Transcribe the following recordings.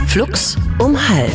Flux um halb.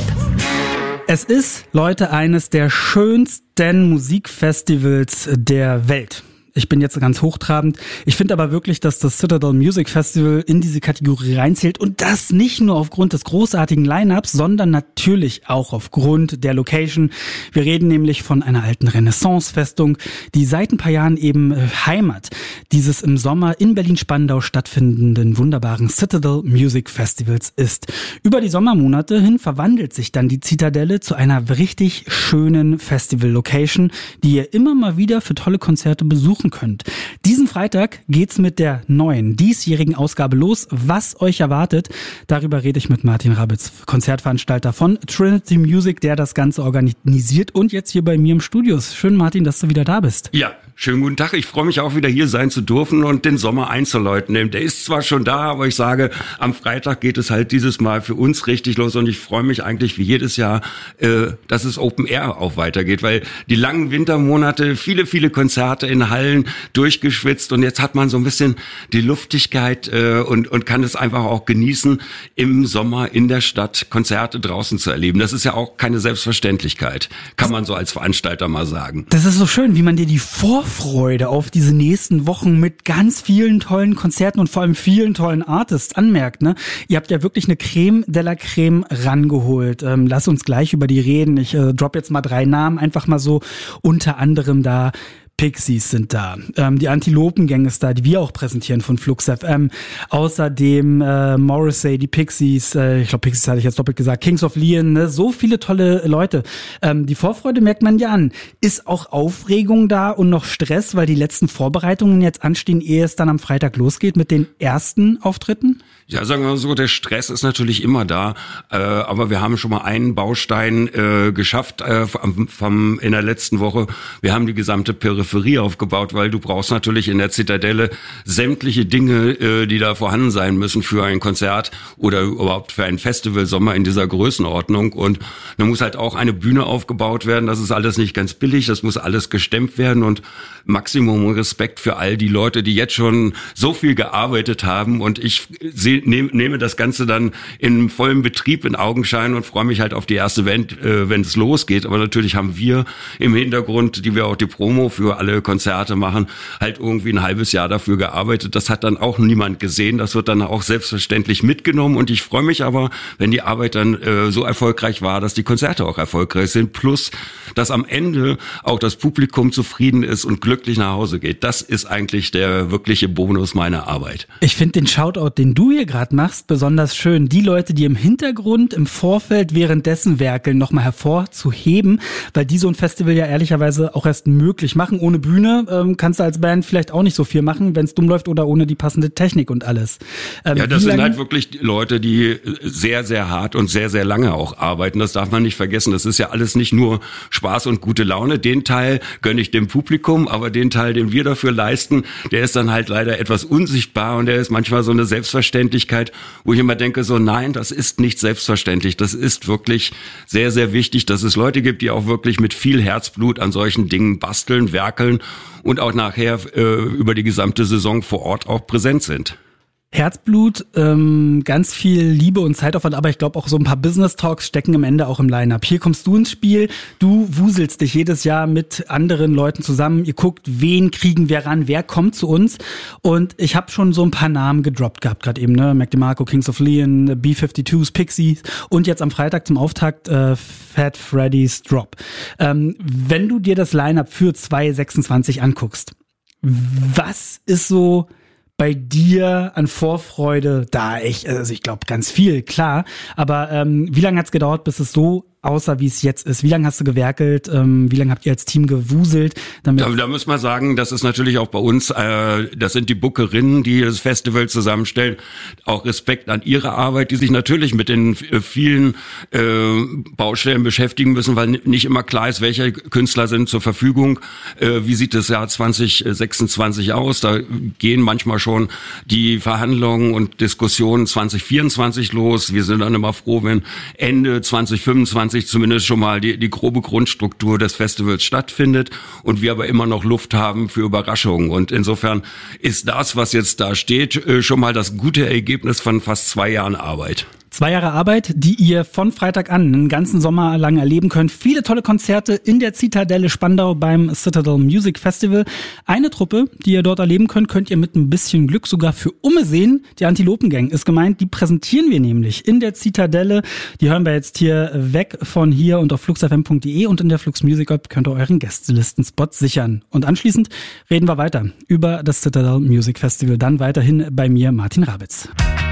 Es ist, Leute, eines der schönsten Musikfestivals der Welt. Ich bin jetzt ganz hochtrabend. Ich finde aber wirklich, dass das Citadel Music Festival in diese Kategorie reinzählt und das nicht nur aufgrund des großartigen Line-Ups, sondern natürlich auch aufgrund der Location. Wir reden nämlich von einer alten Renaissance-Festung, die seit ein paar Jahren eben Heimat dieses im Sommer in Berlin-Spandau stattfindenden wunderbaren Citadel Music Festivals ist. Über die Sommermonate hin verwandelt sich dann die Zitadelle zu einer richtig schönen Festival-Location, die ihr immer mal wieder für tolle Konzerte besuchen könnt. Diesen Freitag geht's mit der neuen, diesjährigen Ausgabe los. Was euch erwartet, darüber rede ich mit Martin Rabitz, Konzertveranstalter von Trinity Music, der das Ganze organisiert und jetzt hier bei mir im Studio ist. Schön, Martin, dass du wieder da bist. Ja, schönen guten Tag. Ich freue mich auch wieder hier sein zu dürfen und den Sommer einzuläuten. Der ist zwar schon da, aber ich sage, am Freitag geht es halt dieses Mal für uns richtig los und ich freue mich eigentlich wie jedes Jahr, dass es Open Air auch weitergeht, weil die langen Wintermonate, viele Konzerte in Hallen durchgeschwitzt und jetzt hat man so ein bisschen die Luftigkeit und kann es einfach auch genießen, im Sommer in der Stadt Konzerte draußen zu erleben. Das ist ja auch keine Selbstverständlichkeit, kann man so als Veranstalter mal sagen. Das ist so schön, wie man dir die Vorfreude auf diese nächsten Wochen mit ganz vielen tollen Konzerten und vor allem vielen tollen Artists anmerkt, ne? Ihr habt ja wirklich eine Creme de la Creme rangeholt. Lass uns gleich über die reden. Ich drop jetzt mal 3 Namen, einfach mal so unter anderem da. Pixies sind da, die Antilopengang ist da, die wir auch präsentieren von Flux FM. Außerdem Morrissey, die Pixies, ich glaube Pixies hatte ich jetzt doppelt gesagt, Kings of Leon, ne? So viele tolle Leute. Die Vorfreude merkt man ja an. Ist auch Aufregung da und noch Stress, weil die letzten Vorbereitungen jetzt anstehen, ehe es dann am Freitag losgeht mit den ersten Auftritten? Ja, sagen wir mal so, der Stress ist natürlich immer da, aber wir haben schon mal einen Baustein geschafft in der letzten Woche. Wir haben die gesamte Peripherie aufgebaut, weil du brauchst natürlich in der Zitadelle sämtliche Dinge, die da vorhanden sein müssen für ein Konzert oder überhaupt für ein Festival Sommer in dieser Größenordnung. Und da muss halt auch eine Bühne aufgebaut werden. Das ist alles nicht ganz billig, das muss alles gestemmt werden und Maximum Respekt für all die Leute, die jetzt schon so viel gearbeitet haben und ich nehme das Ganze dann in vollem Betrieb in Augenschein und freue mich halt auf die erste Band, wenn es losgeht. Aber natürlich haben wir im Hintergrund, die wir auch die Promo für alle Konzerte machen, halt irgendwie ein halbes Jahr dafür gearbeitet. Das hat dann auch niemand gesehen. Das wird dann auch selbstverständlich mitgenommen. Und ich freue mich aber, wenn die Arbeit dann so erfolgreich war, dass die Konzerte auch erfolgreich sind. Plus, dass am Ende auch das Publikum zufrieden ist und glücklich nach Hause geht. Das ist eigentlich der wirkliche Bonus meiner Arbeit. Ich finde den Shoutout, den du hier gerade machst, besonders schön. Die Leute, die im Hintergrund, im Vorfeld, währenddessen werkeln, nochmal hervorzuheben, weil die so ein Festival ja ehrlicherweise auch erst möglich machen. Ohne Bühne kannst du als Band vielleicht auch nicht so viel machen, wenn es dumm läuft oder ohne die passende Technik und alles. Ja, das sind halt wirklich Leute, die sehr, sehr hart und sehr, sehr lange auch arbeiten. Das darf man nicht vergessen. Das ist ja alles nicht nur Spaß und gute Laune. Den Teil gönne ich dem Publikum, aber den Teil, den wir dafür leisten, der ist dann halt leider etwas unsichtbar und der ist manchmal so eine Selbstverständlichkeit, wo ich immer denke, so nein, das ist nicht selbstverständlich. Das ist wirklich sehr, sehr wichtig, dass es Leute gibt, die auch wirklich mit viel Herzblut an solchen Dingen basteln, werkeln und auch nachher über die gesamte Saison vor Ort auch präsent sind. Herzblut, ganz viel Liebe und Zeitaufwand, aber ich glaube auch so ein paar Business-Talks stecken am Ende auch im Line-Up. Hier kommst du ins Spiel, du wuselst dich jedes Jahr mit anderen Leuten zusammen, ihr guckt, wen kriegen wir ran, wer kommt zu uns und ich habe schon so ein paar Namen gedroppt gehabt, gerade eben, ne, Mac DeMarco, Kings of Leon, B-52s, Pixies und jetzt am Freitag zum Auftakt Fat Freddy's Drop. Wenn du dir das Line-Up für 2026 anguckst, was ist so bei dir an Vorfreude da? Also ich glaube ganz viel, klar. Aber wie lange hat's gedauert, bis es so außer wie es jetzt ist? Wie lange hast du gewerkelt? Wie lange habt ihr als Team gewuselt? Da muss man sagen, das ist natürlich auch bei uns, das sind die Bookerinnen, die das Festival zusammenstellen. Auch Respekt an ihre Arbeit, die sich natürlich mit den vielen Baustellen beschäftigen müssen, weil nicht immer klar ist, welche Künstler sind zur Verfügung. Wie sieht das Jahr 2026 aus? Da gehen manchmal schon die Verhandlungen und Diskussionen 2024 los. Wir sind dann immer froh, wenn Ende 2025 zumindest schon mal die grobe Grundstruktur des Festivals stattfindet und wir aber immer noch Luft haben für Überraschungen. Und insofern ist das, was jetzt da steht, schon mal das gute Ergebnis von fast 2 Jahren Arbeit. 2 Jahre Arbeit, die ihr von Freitag an einen ganzen Sommer lang erleben könnt. Viele tolle Konzerte in der Zitadelle Spandau beim Citadel Music Festival. Eine Truppe, die ihr dort erleben könnt ihr mit ein bisschen Glück sogar für Umme sehen. Die Antilopengang ist gemeint, die präsentieren wir nämlich in der Zitadelle. Die hören wir jetzt hier weg von hier und auf fluxfm.de und in der Flux Music App könnt ihr euren Gästelisten-Spot sichern. Und anschließend reden wir weiter über das Citadel Music Festival. Dann weiterhin bei mir, Martin Rabitz.